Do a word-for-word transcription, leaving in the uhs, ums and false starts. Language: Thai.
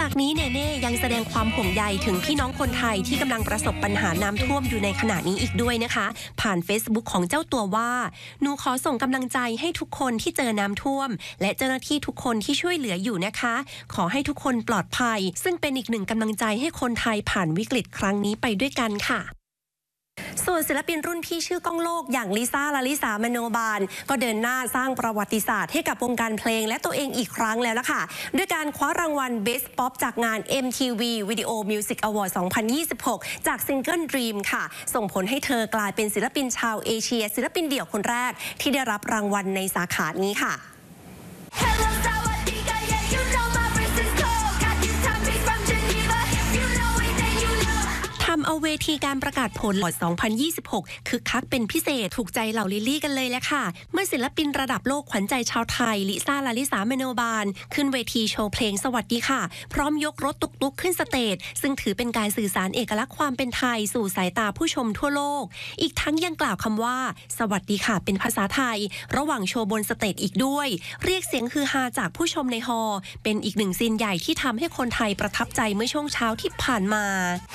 จากนี้เนเน่ยังแสดงความห่วงใยถึงพี่น้องคนไทยที่กำลังประสบปัญหาน้ำท่วมอยู่ในขณะนี้อีกด้วยนะคะผ่าน Facebook ของเจ้าตัวว่าหนูขอส่งกำลังใจให้ทุกคนที่เจอน้ำท่วมและเจ้าหน้าที่ทุกคนที่ช่วยเหลืออยู่นะคะขอให้ทุกคนปลอดภัยซึ่งเป็นอีกหนึ่งกำลังใจให้คนไทยผ่านวิกฤตครั้งนี้ไปด้วยกันค่ะส่วนศิลปินรุ่นพี่ชื่อก้องโลกอย่างลิซ่าลาลิสามโนบาลก็เดินหน้าสร้างประวัติศาสตร์ให้กับวงการเพลงและตัวเองอีกครั้งแล้วล่ะค่ะด้วยการคว้ารางวัล Best Pop จากงาน เอ็ม ที วี Video Music Award สองพันยี่สิบหก จากซิงเกิล Dream ค่ะส่งผลให้เธอกลายเป็นศิลปินชาวเอเชียศิลปินเดี่ยวคนแรกที่ได้รับรางวัลในสาขานี้ค่ะทำเอาเวทีการประกาศผลสองพันยี่สิบหกคึกคักเป็นพิเศษถูกใจเหล่าลิลลี่กันเลยแหละค่ะเมื่อศิลปินระดับโลกขวัญใจชาวไทยลิซ่าลาลิสามโนบาลขึ้นเวทีโชว์เพลงสวัสดีค่ะพร้อมยกรถตุกๆขึ้นสเตจซึ่งถือเป็นการสื่อสารเอกลักษณ์ความเป็นไทยสู่สายตาผู้ชมทั่วโลกอีกทั้งยังกล่าวคำว่าสวัสดีค่ะเป็นภาษาไทยระหว่างโชว์บนสเตจอีกด้วยเรียกเสียงฮือฮาจากผู้ชมในฮอลล์เป็นอีกหนึ่งซีนใหญ่ที่ทำให้คนไทยประทับใจเมื่อช่วงเช้าที่ผ่านมา